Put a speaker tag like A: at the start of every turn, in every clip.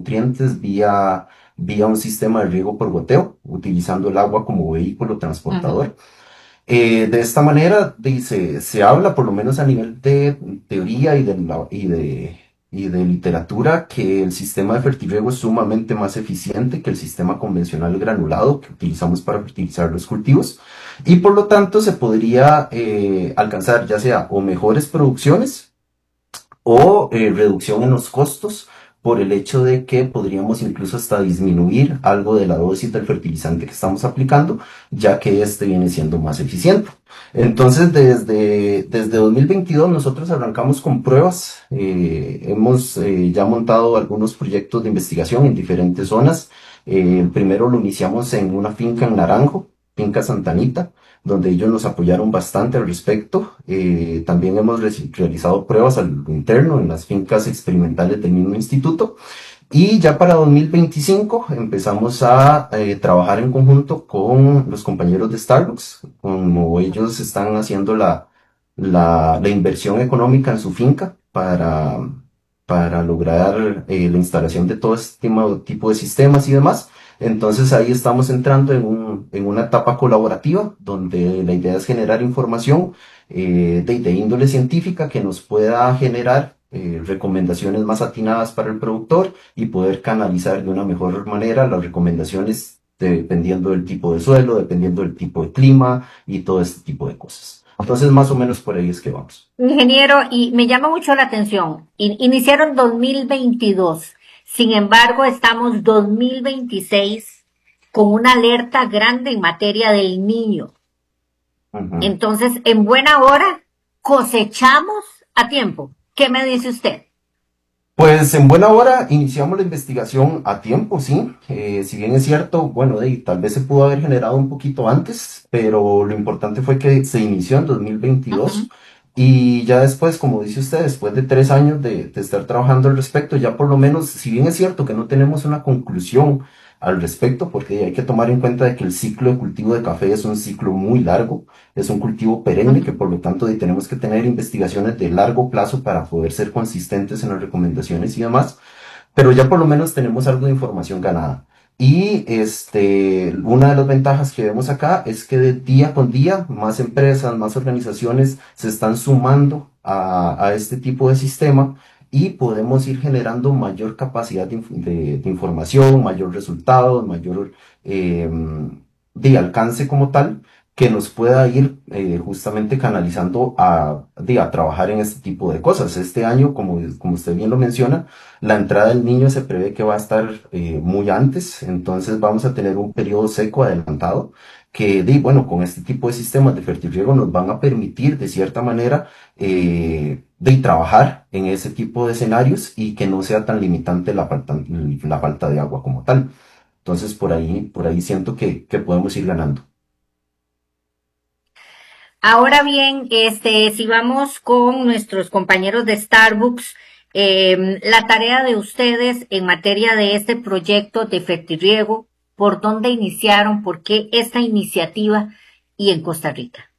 A: nutrientes vía un sistema de riego por goteo, utilizando el agua como vehículo transportador. De esta manera se habla, por lo menos a nivel de teoría y de literatura, que el sistema de fertirriego es sumamente más eficiente que el sistema convencional granulado que utilizamos para fertilizar los cultivos, y por lo tanto se podría alcanzar ya sea o mejores producciones o reducción en los costos, por el hecho de que podríamos incluso hasta disminuir algo de la dosis del fertilizante que estamos aplicando, ya que este viene siendo más eficiente. Entonces, desde 2022 nosotros arrancamos con pruebas. Hemos ya montado algunos proyectos de investigación en diferentes zonas. El primero lo iniciamos en una finca en Naranjo, finca Santanita, donde ellos nos apoyaron bastante al respecto. También hemos realizado pruebas al interno en las fincas experimentales del mismo instituto. Y ya para 2025 empezamos a trabajar en conjunto con los compañeros de Starbucks, como ellos están haciendo la inversión económica en su finca para lograr la instalación de todo este tipo de sistemas y demás. Entonces ahí estamos entrando en una etapa colaborativa donde la idea es generar información de índole científica que nos pueda generar recomendaciones más atinadas para el productor y poder canalizar de una mejor manera las recomendaciones dependiendo del tipo de suelo, dependiendo del tipo de clima y todo este tipo de cosas. Entonces más o menos por ahí es que vamos.
B: Ingeniero, y me llama mucho la atención, iniciaron 2022, sin embargo estamos 2026 con una alerta grande en materia del niño.
A: Ujú.
B: Entonces, en buena hora, cosechamos a tiempo. ¿Qué me dice usted?
A: Pues en buena hora iniciamos la investigación a tiempo, sí. Si bien es cierto, bueno, tal vez se pudo haber generado un poquito antes, pero lo importante fue que se inició en 2022
B: Ujú.
A: y ya después, como dice usted, después de 3 años de estar trabajando al respecto, ya por lo menos, si bien es cierto que no tenemos una conclusión al respecto, porque hay que tomar en cuenta de que el ciclo de cultivo de café es un ciclo muy largo, es un cultivo perenne que por lo tanto tenemos que tener investigaciones de largo plazo para poder ser consistentes en las recomendaciones y demás, pero ya por lo menos tenemos algo de información ganada. Y una de las ventajas que vemos acá es que de día con día más empresas, más organizaciones se están sumando a este tipo de sistema y podemos ir generando mayor capacidad de información, mayor resultado, mayor eh, de alcance como tal, que nos pueda ir justamente canalizando a trabajar en este tipo de cosas. Este año, como usted bien lo menciona, la entrada del niño se prevé que va a estar muy antes, entonces vamos a tener un periodo seco adelantado que, bueno, con este tipo de sistemas de fertirriego nos van a permitir de cierta manera de trabajar en ese tipo de escenarios y que no sea tan limitante la falta de agua como tal. Entonces por ahí siento que podemos ir ganando.
B: Ahora bien, si vamos con nuestros compañeros de Starbucks, la tarea de ustedes en materia de este proyecto de fertirriego, ¿por dónde iniciaron? ¿Por qué esta iniciativa y en Costa Rica?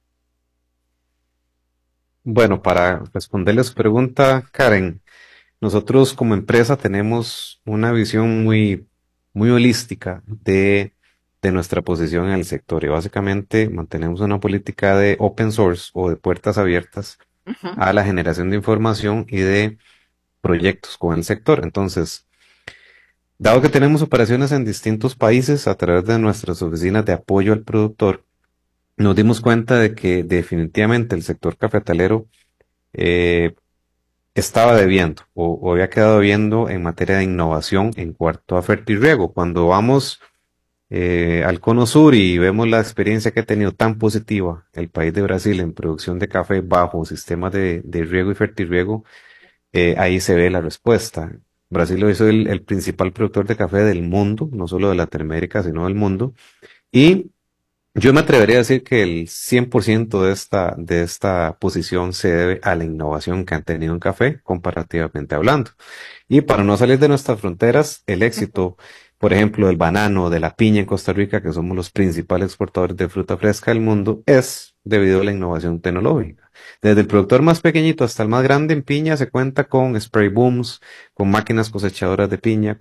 C: Bueno, para responderle a su pregunta, Karen, nosotros como empresa tenemos una visión muy holística de nuestra posición en el sector y básicamente mantenemos una política de open source o de puertas abiertas
B: Ujú.
C: a la generación de información y de proyectos con el sector. Entonces, dado que tenemos operaciones en distintos países a través de nuestras oficinas de apoyo al productor, nos dimos cuenta de que definitivamente el sector cafetalero eh, estaba debiendo o había quedado debiendo en materia de innovación en cuanto a fertirriego. Cuando vamos al Cono Sur y vemos la experiencia que ha tenido tan positiva el país de Brasil en producción de café bajo sistemas de riego y fertirriego, ahí se ve la respuesta. Brasil hoy es el principal productor de café del mundo, no solo de Latinoamérica, sino del mundo. Y yo me atrevería a decir que el 100% de esta posición se debe a la innovación que han tenido en café, comparativamente hablando. Y para no salir de nuestras fronteras, el éxito, por ejemplo, del banano, de la piña en Costa Rica, que somos los principales exportadores de fruta fresca del mundo, es debido a la innovación tecnológica. Desde el productor más pequeñito hasta el más grande en piña se cuenta con spray booms, con máquinas cosechadoras de piña,